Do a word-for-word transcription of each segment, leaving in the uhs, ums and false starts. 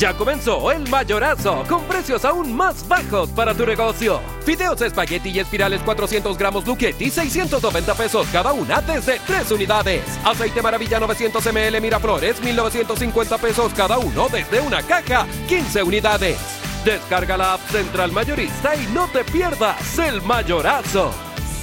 Ya comenzó el Mayorazo, con precios aún más bajos para tu negocio. Fideos espagueti y espirales cuatrocientos gramos Luchetti, seiscientos noventa pesos cada una desde tres unidades. Aceite Maravilla novecientos mililitros Miraflores, mil novecientos cincuenta pesos cada uno desde una caja, quince unidades. Descarga la app Central Mayorista y no te pierdas el Mayorazo.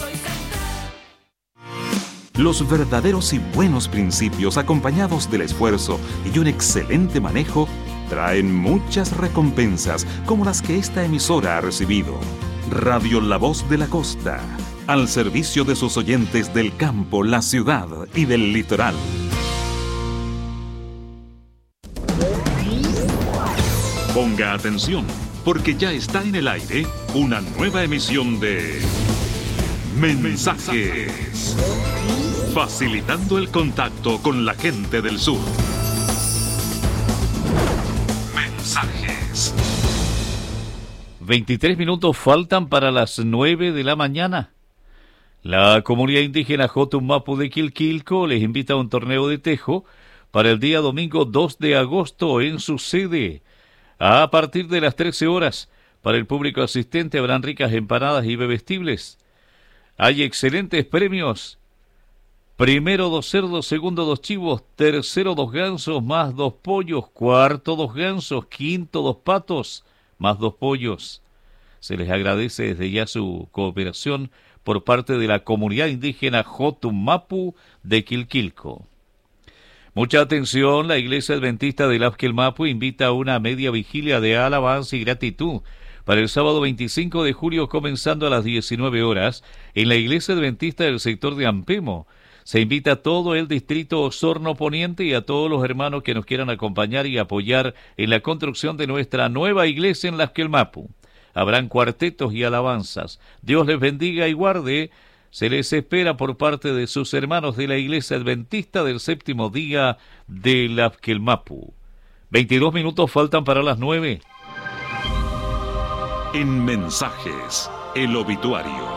Los verdaderos y buenos principios, acompañados del esfuerzo y un excelente manejo, traen muchas recompensas como las que esta emisora ha recibido. Radio La Voz de la Costa, al servicio de sus oyentes del campo, la ciudad y del litoral. Ponga atención, porque ya está en el aire una nueva emisión de Mensajes, facilitando el contacto con la gente del sur. Mensajes. veintitrés minutos faltan para las nueve de la mañana. La comunidad indígena Jotumapu de Quilquilco les invita a un torneo de tejo para el día domingo dos de agosto en su sede. A partir de las trece horas, para el público asistente habrán ricas empanadas y bebestibles. Hay excelentes premios. Primero dos cerdos, segundo dos chivos, tercero dos gansos, más dos pollos, cuarto dos gansos, quinto dos patos, más dos pollos. Se les agradece desde ya su cooperación por parte de la comunidad indígena Jotumapu de Quilquilco. Mucha atención, la Iglesia Adventista de Lapquelmapu invita a una media vigilia de alabanza y gratitud para el sábado veinticinco de julio, comenzando a las diecinueve horas, en la Iglesia Adventista del sector de Ampemo. Se invita a todo el distrito Osorno Poniente y a todos los hermanos que nos quieran acompañar y apoyar en la construcción de nuestra nueva iglesia en Lapquelmapu. Habrán cuartetos y alabanzas. Dios les bendiga y guarde. Se les espera por parte de sus hermanos de la Iglesia Adventista del Séptimo Día de Lapquelmapu. veintidós minutos faltan para las nueve. En Mensajes, el obituario.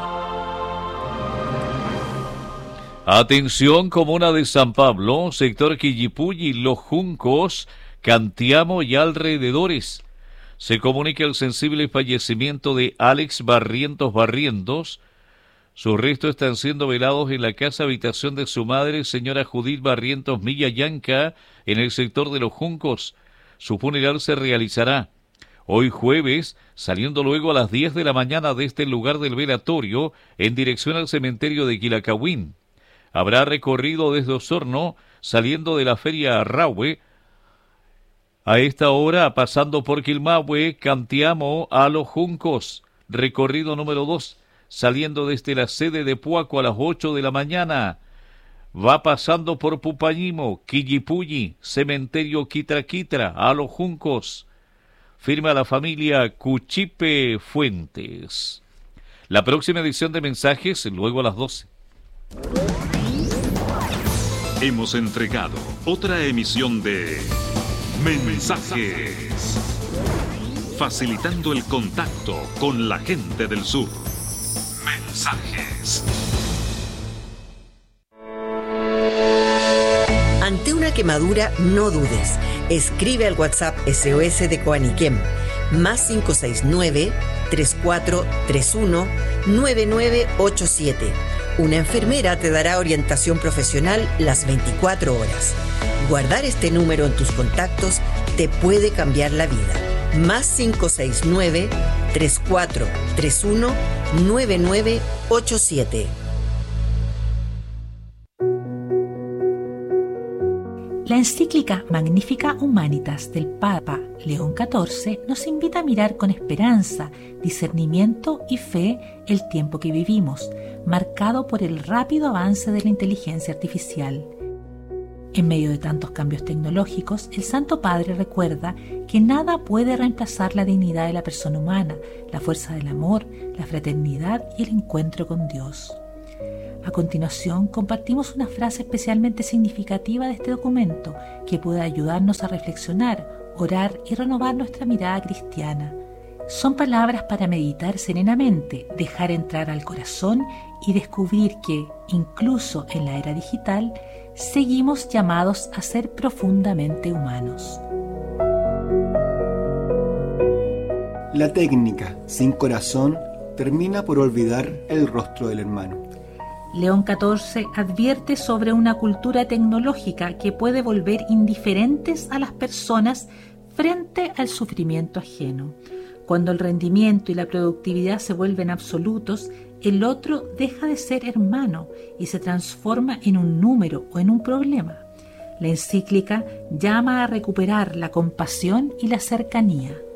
Atención, comuna de San Pablo, sector Quillipulli, Los Juncos, Cantiamo y alrededores. Se comunica el sensible fallecimiento de Alex Barrientos Barrientos. Sus restos están siendo velados en la casa habitación de su madre, señora Judith Barrientos Millayanca, en el sector de Los Juncos. Su funeral se realizará hoy jueves, saliendo luego a las diez de la mañana de este lugar del velatorio, en dirección al cementerio de Quilacahuín. Habrá recorrido desde Osorno, saliendo de la feria Arrahue, a esta hora pasando por Quilmahue, Cantiamo a Los Juncos. Recorrido número dos, saliendo desde la sede de Puaco a las ocho de la mañana. Va pasando por Pupañimo, Quillipulli, cementerio Quitraquitra, a Los Juncos. Firma la familia Cuchipe Fuentes. La próxima edición de Mensajes, luego a las doce. Hemos entregado otra emisión de Mensajes, facilitando el contacto con la gente del sur. Mensajes. Ante una quemadura, no dudes. Escribe al WhatsApp S O S de Coaniquem, más cinco seis nueve, tres cuatro tres uno, nueve nueve ocho siete. Una enfermera te dará orientación profesional las veinticuatro horas. Guardar este número en tus contactos te puede cambiar la vida. Más cinco seis nueve, tres cuatro tres uno, nueve nueve ocho siete. La encíclica Magnificat Humanitas del Papa León catorce nos invita a mirar con esperanza, discernimiento y fe el tiempo que vivimos, marcado por el rápido avance de la inteligencia artificial. En medio de tantos cambios tecnológicos, el Santo Padre recuerda que nada puede reemplazar la dignidad de la persona humana, la fuerza del amor, la fraternidad y el encuentro con Dios. A continuación, compartimos una frase especialmente significativa de este documento que puede ayudarnos a reflexionar, orar y renovar nuestra mirada cristiana. Son palabras para meditar serenamente, dejar entrar al corazón y descubrir que, incluso en la era digital, seguimos llamados a ser profundamente humanos. La técnica sin corazón termina por olvidar el rostro del hermano. León catorce advierte sobre una cultura tecnológica que puede volver indiferentes a las personas frente al sufrimiento ajeno. Cuando el rendimiento y la productividad se vuelven absolutos, el otro deja de ser hermano y se transforma en un número o en un problema. La encíclica llama a recuperar la compasión y la cercanía.